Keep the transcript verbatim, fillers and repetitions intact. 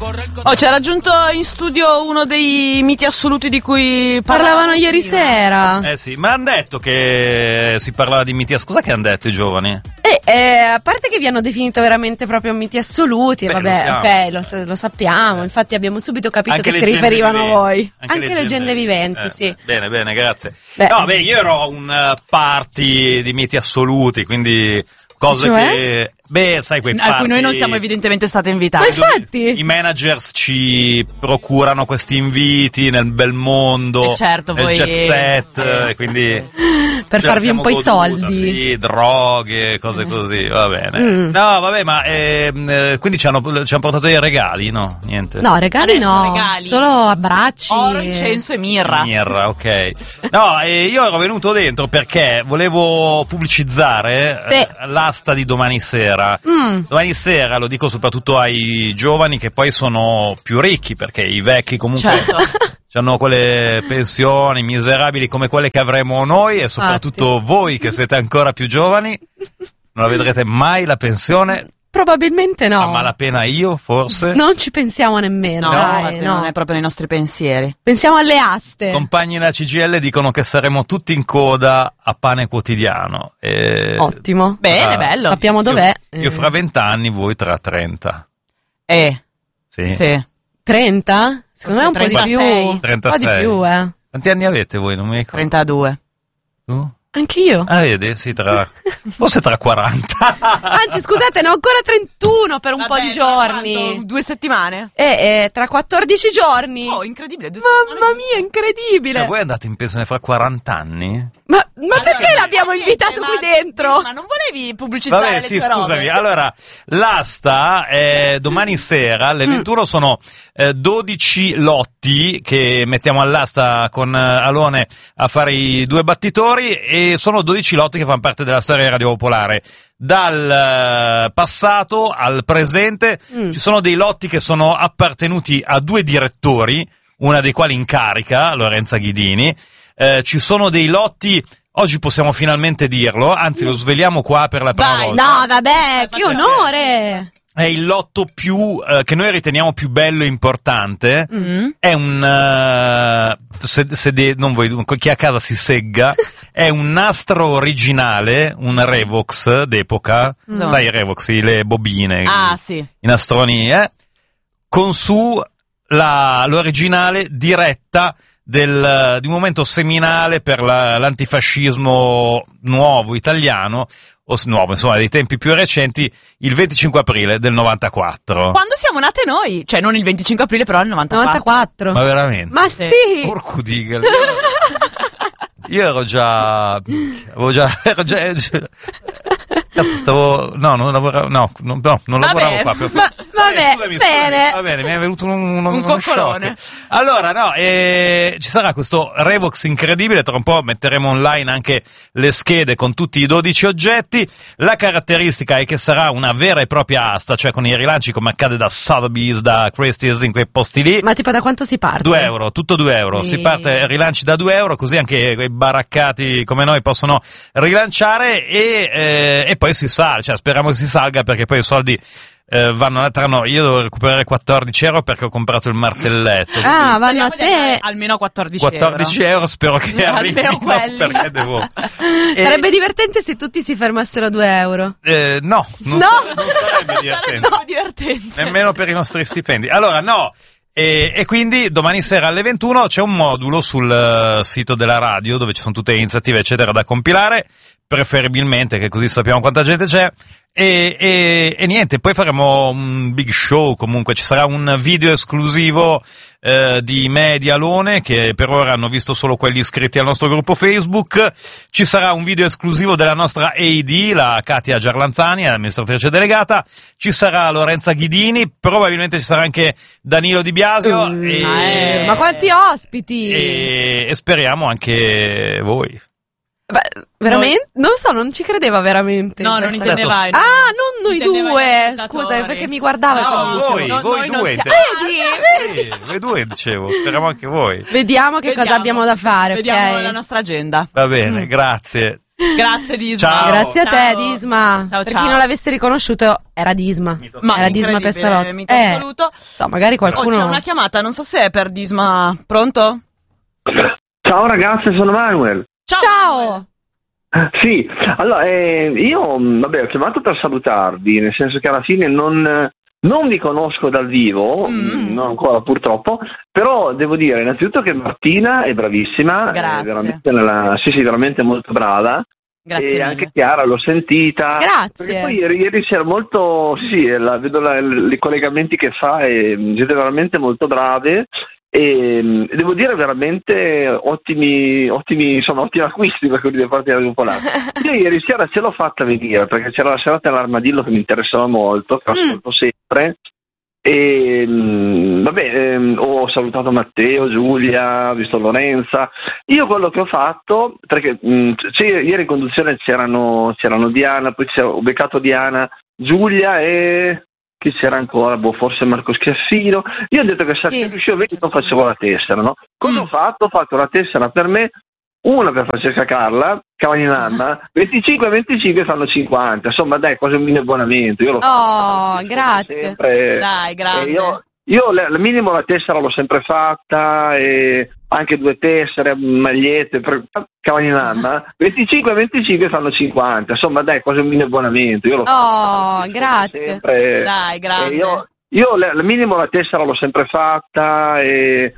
Oh, ci ha raggiunto in studio uno dei miti assoluti di cui parlavano ieri sera. Eh sì, ma hanno detto che si parlava di miti assoluti. Cosa che hanno detto i giovani? Eh, eh, a parte che vi hanno definito veramente proprio miti assoluti, Beh, vabbè, lo ok, lo, lo sappiamo, infatti abbiamo subito capito Anche che si leggende riferivano viventi. a voi. Anche Anche, leggende leggende viventi, Eh, sì. Bene, bene, grazie. Beh. No, beh, io ero un uh, party di miti assoluti, quindi cose Cioè? che... Beh, sai, quei party... a cui noi non siamo evidentemente state Ma invitate. infatti, I managers ci procurano questi inviti nel bel mondo, E certo, nel voi- jet set, sì. e quindi per ce la farvi un siamo po' i goduta, soldi. sì, droghe, cose così, va bene. Mm. No, vabbè, ma ehm, eh, quindi ci hanno, ci hanno portato dei regali, no? Niente. No, regali Adesso no, regali. solo abbracci. Oro, incenso e mirra. Mirra, ok. No, e io ero venuto dentro perché volevo pubblicizzare Sì. eh, l'asta di domani sera. Mm. Domani sera, lo dico soprattutto ai giovani che poi sono più ricchi, perché i vecchi comunque Certo. hanno quelle pensioni miserabili come quelle che avremo noi, e soprattutto voi che siete ancora più giovani, non la vedrete mai la pensione. Probabilmente no. A malapena io, forse. Non ci pensiamo nemmeno. No, dai, infatti no. non è proprio nei nostri pensieri. Pensiamo alle aste. Compagni della C G I L dicono che saremo tutti in coda a pane quotidiano. E Ottimo. Bene, Ah, bello. Sappiamo dov'è. Io, io fra vent'anni, voi tra trenta. Eh, Sì. sì. trenta? Secondo me un po' di più. trentasei. Un po' trentasei. di più, eh. Quanti anni avete voi? Non mi ricordo. trentadue. Tu? Anch'io. Ah, vedi? Sì, tra... forse tra quaranta. Anzi, scusate, ne ho ancora trentuno per un po' di giorni. Quanto? Due settimane? Eh, eh, tra quattordici giorni. Oh, incredibile. Due Mamma settimane mia, incredibile. Cioè, voi andate in pensione fra quaranta anni? Ma, ma perché Allora, l'abbiamo ma- invitato ma- qui dentro? Ma non volevi pubblicizzare Vabbè, le sì, tue robe? scusami. Allora, l'asta è domani sera alle ventuno, sono eh, dodici lotti che mettiamo all'asta con eh, Alone a fare i due battitori, e sono dodici lotti che fanno parte della storia di Radio Popolare. Dal eh, passato al presente Mm. ci sono dei lotti che sono appartenuti a due direttori, una dei quali in carica, Lorenza Ghidini. Eh, ci sono dei lotti, oggi possiamo finalmente dirlo, anzi lo sveliamo qua per la prima Vai, volta. No, vabbè, che onore. È il lotto più eh, che noi riteniamo più bello e importante. Mm. È un eh, se, se de- non voi, chi a casa si segga, è un nastro originale, un Revox d'epoca, Mm. sai i Revox, i- le bobine, Ah, i, sì. i nastroni, eh? Con su la, l'originale diretta del, di un momento seminale per la, l'antifascismo nuovo italiano, o s- nuovo, insomma, dei tempi più recenti, il venticinque aprile del novantaquattro. Quando siamo nate noi? Cioè, non il venticinque aprile, però il novantaquattro. novantaquattro. Ma veramente? Ma Sì. sì. Porco diga. Io ero già. Avevo già. Ero già. Cazzo, stavo. No, non lavoravo. No, non, no, non Vabbè, lavoravo qua. Per... ma- vabbè, scusami, bene. scusami, va bene, mi è venuto un, un, Un uno coccolone. shock. Allora, no, eh, ci sarà questo Revox incredibile. Tra un po' metteremo online anche le schede con tutti i dodici oggetti. La caratteristica è che sarà una vera e propria asta, cioè con i rilanci come accade da Sotheby's, da Christie's, in quei posti lì. Ma tipo da quanto si parte? due euro, tutto due euro. Si Sì. parte rilanci da due euro, così anche quei baraccati come noi possono rilanciare, e, eh, e poi si sale. Cioè, speriamo che si salga, perché poi i soldi eh, vanno tra noi. Io devo recuperare quattordici euro perché ho comprato il martelletto. Ah, vanno a Speriamo di arrivare te. almeno quattordici, quattordici euro, spero che Almeno arrivino, quelli. perché devo. E- Sarebbe divertente se tutti si fermassero a due euro. eh, no, non, No. sa- non sarebbe divertente. Sarebbe divertente. Nemmeno per i nostri stipendi. Allora, no. E, e quindi domani sera alle ventuno c'è un modulo sul uh, sito della radio dove ci sono tutte le iniziative eccetera da compilare, preferibilmente, che così sappiamo quanta gente c'è. E, e, e niente, poi faremo un big show. Comunque ci sarà un video esclusivo eh, di me e di Alone, che per ora hanno visto solo quelli iscritti al nostro gruppo Facebook. Ci sarà un video esclusivo della nostra A D, la Katia Giarlanzani, amministratrice delegata. Ci sarà Lorenza Ghidini, probabilmente ci sarà anche Danilo Di Biasio. Mm, e, eh. Ma quanti ospiti? e, e speriamo anche voi. Beh, veramente? Non so, non ci credeva veramente. No, in non questa- intendevai. Ah, non noi Intendeva gli due. ascoltatori. Scusa, perché mi guardava. No, come dicevo. voi, no, voi noi non due. siamo- inter- Vedi, Sì, voi due, dicevo, speriamo anche voi. Vediamo che Vediamo. cosa abbiamo da fare, Vediamo ok? la nostra agenda. Va bene, grazie. Grazie Disma. Ciao. Grazie a te, Ciao. Disma. Ciao, per ciao. chi non l'avesse riconosciuto, era Disma. Ma era Disma incredibile, Pestalozzi. mi Eh, assoluto. so, magari Oh, qualcuno... c'è una chiamata, non so se è per Disma. Pronto? Ciao ragazzi, sono Manuel. Ciao! Ciao! Sì, allora eh, io mh, vabbè, ho chiamato per salutarvi, nel senso che alla fine non, non vi conosco dal vivo, Mm. mh, non ancora purtroppo, però devo dire innanzitutto che Martina è bravissima, Grazie. è veramente, nella, sì, sì, veramente molto brava. Grazie E mille. anche Chiara l'ho sentita. Grazie. Perché poi ieri, ieri sera molto, sì, sì, la- vedo la- i collegamenti che fa e mh, siete veramente molto brave. E mh, devo dire veramente ottimi, ottimi, insomma, ottimi acquisti per quelli da parte della Popolare. Io ieri sera ce l'ho fatta venire perché c'era la serata all'Armadillo che mi interessava molto, che Mm. ascolto sempre. E mh, vabbè, ehm, ho salutato Matteo, Giulia, ho visto Lorenza. Io quello che ho fatto, perché mh, c'è- ieri in conduzione c'erano, c'erano Diana, poi c'era- ho beccato Diana, Giulia e chi c'era ancora? Boh, forse Marco Schiaffino. Io ho detto che se Sì. riuscivo a venire non facevo la tessera, no? Cosa Mm. ho fatto? Ho fatto la tessera per me, una per Francesca Carla, Cavagnanna, venticinque e venticinque fanno cinquanta, insomma dai, quasi un mini abbonamento. Io lo Oh, faccio grazie. sempre. Dai, grande. E io, io le- al minimo la tessera l'ho sempre fatta, e anche due tessere, magliette, per Cavagnanna, venticinque e venticinque fanno cinquanta, insomma dai, quasi un mini abbonamento. Io lo Oh, faccio grazie. sempre. Dai, grande. E io, io le- al minimo la tessera l'ho sempre fatta e